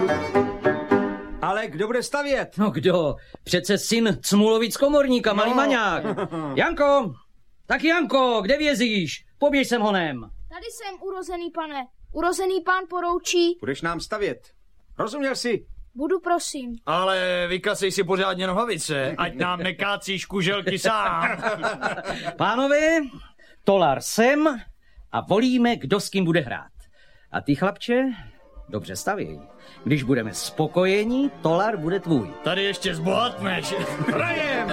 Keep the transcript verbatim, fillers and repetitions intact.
Ale kdo bude stavět? No kdo? Přece syn Cmulovic komorníka, malý no. maňák. Janko, tak Janko, kde vězíš? Poběž sem honem. Tady jsem, urozený pane. Urozený pán poroučí. Budeš nám stavět. Rozuměl jsi? Budu, prosím. Ale vykasej si pořádně nohavice, ať nám nekácíš kuželky sám. Pánové, Tolar sem a volíme, kdo s kým bude hrát. A ty, chlapče, dobře stavěj. Když budeme spokojeni, Tolar bude tvůj. Tady ještě zbohatneš. Hrajem!